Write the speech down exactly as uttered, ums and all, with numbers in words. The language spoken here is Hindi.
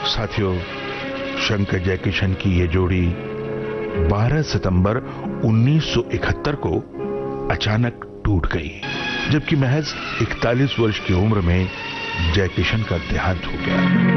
साथियों, शंकर जयकिशन की ये जोड़ी बारह सितंबर उन्नीस सौ इकहत्तर को अचानक टूट गई, जबकि महज इकतालीस वर्ष की उम्र में जयकिशन का देहांत हो गया।